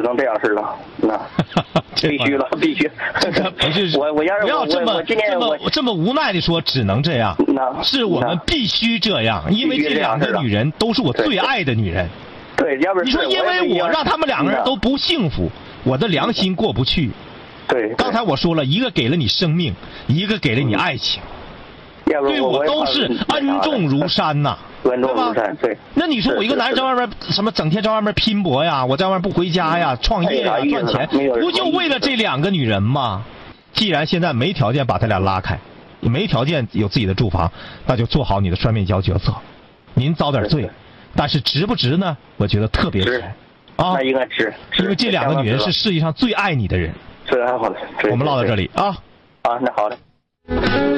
能这样式了，那必须了，必须。 不是， 我要是不要这么无奈的说，只能这样。是我们必须这样，因为这两个女人都是我最爱的女人。 对，要不然你说，因为我让他们两个人都不幸福，我的良心过不去。 对， 刚才我说了，一个给了你生命，一个给了你爱情，对我都是恩重如山呐。 恩重如山，对。 那你说我一个男生外面什么整天在外面拼搏呀，我在外面不回家呀，创业呀，赚钱，不就为了这两个女人吗？既然现在没条件把他俩拉开，也没条件有自己的住房，那就做好你的双面胶角色。您遭点罪，但是值不值呢？我觉得特别值啊， 那应该值， 因为这两个女人是世界上最爱你的人。 最爱我的。 我们唠到这里啊。 啊，那好的。